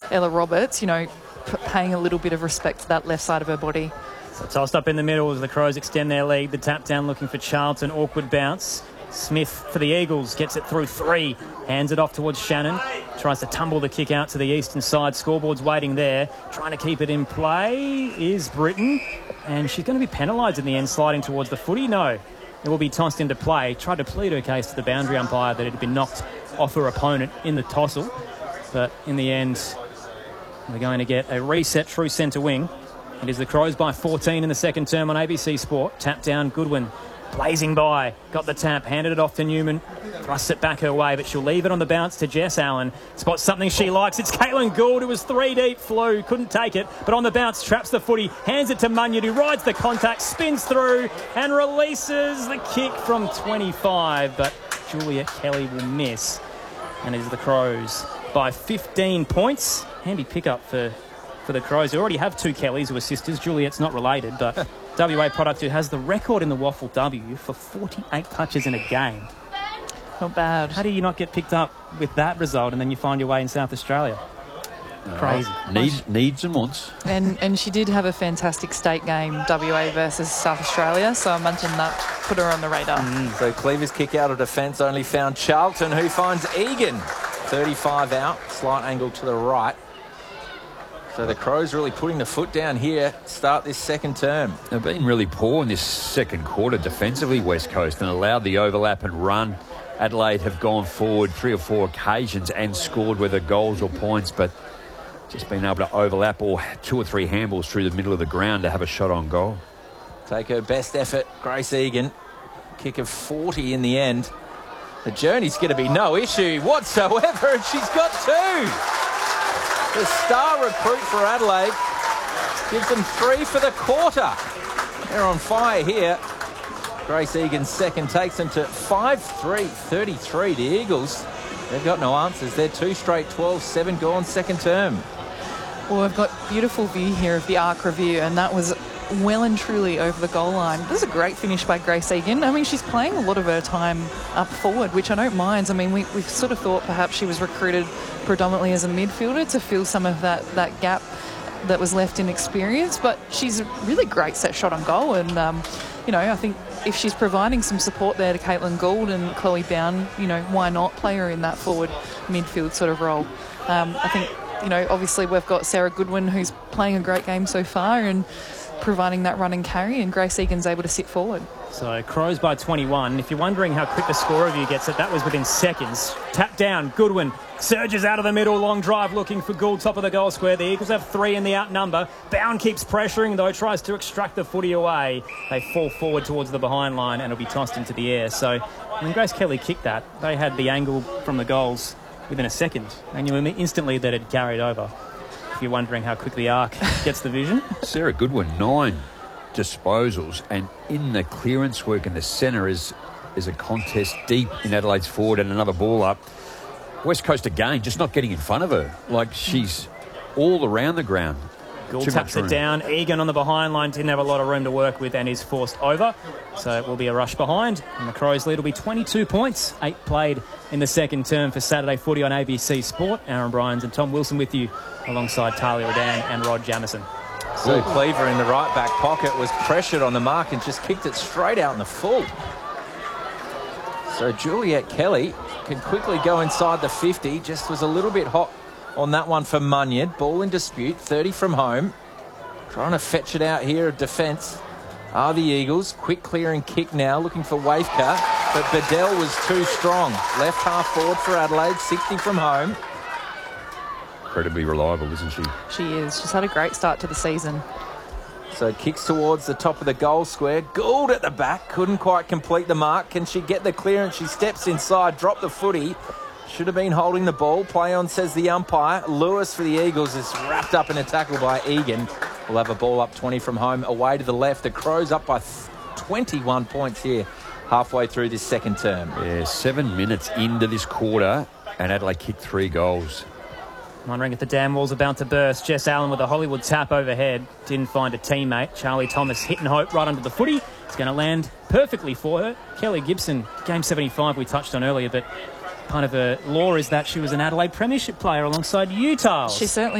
Ella Roberts, you know, paying a little bit of respect to that left side of her body. So tossed up in the middle as the Crows extend their lead. The tap down looking for Charlton. Awkward bounce. Smith for the Eagles gets it through 3. Hands it off towards Shannon. Tries to tumble the kick out to the eastern side. Scoreboard's waiting there. Trying to keep it in play is Britton. And she's going to be penalised in the end, sliding towards the footy. No, it will be tossed into play. Tried to plead her case to the boundary umpire that it had been knocked off her opponent in the tossle. But in the end, we're going to get a reset through centre wing. It is the Crows by 14 in the second term on ABC Sport. Tap down, Goodwin. Blazing by. Got the tap. Handed it off to Newman. Thrusts it back her way, but she'll leave it on the bounce to Jess Allen. Spots something she likes. It's Caitlin Gould, who was 3 deep. Flew. Couldn't take it, but on the bounce, traps the footy. Hands it to Munyard, who rides the contact, spins through, and releases the kick from 25. But Juliet Kelly will miss. And it is the Crows by 15 points. Handy pickup for the Crows, who already have 2 Kellys who are sisters. Juliet's not related, but WA product who has the record in the Waffle W for 48 touches in a game. Not bad. How do you not get picked up with that result and then you find your way in South Australia? Crazy. Needs and wants. And she did have a fantastic state game, WA versus South Australia, so I imagine that put her on the radar. So Cleaver's kick out of defence only found Charlton, who finds Egan. 35 out, slight angle to the right. So the Crows really putting the foot down here to start this second term. They've been really poor in this second quarter defensively, West Coast, and allowed the overlap and run. Adelaide have gone forward 3 or 4 occasions and scored whether goals or points, but just been able to overlap or 2 or 3 handballs through the middle of the ground to have a shot on goal. Take her best effort, Grace Egan. Kick of 40 in the end. The journey's going to be no issue whatsoever, and she's got 2. The star recruit for Adelaide gives them 3 for the quarter. They're on fire here. Grace Egan's second takes them to 5-3, 33. The Eagles, they've got no answers. They're 2 straight 12, 7 gone second term. Well, I've got beautiful view here of the arc review, and that was well and truly over the goal line. This is a great finish by Grace Egan. I mean, she's playing a lot of her time up forward, which I don't mind. I mean, we've sort of thought perhaps she was recruited predominantly as a midfielder to fill some of that gap that was left in experience, but she's a really great set shot on goal, and you know, I think if she's providing some support there to Caitlin Gould and Chloe Bown, you know, why not play her in that forward midfield sort of role? I think, you know, obviously we've got Sarah Goodwin, who's playing a great game so far and providing that run and carry, and Grace Egan's able to sit forward. So Crows by 21. If you're wondering how quick the score review gets it, that was within seconds. Tap down, Goodwin surges out of the middle, long drive looking for Gould, top of the goal square. The Eagles have 3 in the outnumber. Bound keeps pressuring, though, tries to extract the footy away. They fall forward towards the behind line and it'll be tossed into the air. So when Grace Kelly kicked that, they had the angle from the goals within a second. And you knew instantly that it carried over. If you're wondering how quick the arc gets the vision. Sarah Goodwin, 9 disposals, and in the clearance work in the centre is a contest deep in Adelaide's forward and another ball up. West Coast again, just not getting in front of her. Like, she's all around the ground. Gould taps it down. Egan on the behind line didn't have a lot of room to work with and is forced over. So it will be a rush behind. And the Crows lead will be 22 points. 8 played in the second term for Saturday footy on ABC Sport. Aaron Bryans and Tom Wilson with you alongside Talia Redan and Rod Jamison. So Cleaver in the right back pocket was pressured on the mark and just kicked it straight out in the full. So Juliet Kelly can quickly go inside the 50. Just was a little bit hot on that one for Munyard. Ball in dispute, 30 from home. Trying to fetch it out here of defence are the Eagles. Quick clearing kick now, looking for Wafka, but Bedell was too strong. Left half forward for Adelaide, 60 from home. Incredibly reliable, isn't she? She is. She's had a great start to the season. So kicks towards the top of the goal square. Gould at the back, couldn't quite complete the mark. Can she get the clearance? She steps inside, dropped the footy. Should have been holding the ball. Play on, says the umpire. Lewis for the Eagles is wrapped up in a tackle by Egan. We'll have a ball up 20 from home, away to the left. The Crows up by 21 points here, halfway through this second term. Yeah, 7 minutes into this quarter, and Adelaide kicked 3 goals. Wondering if the dam wall's about to burst. Jess Allen with a Hollywood tap overhead. Didn't find a teammate. Charlie Thomas hit and hope right under the footy. It's going to land perfectly for her. Kelly Gibson, game 75 we touched on earlier, but kind of a lore is that she was an Adelaide Premiership player alongside Utah. She certainly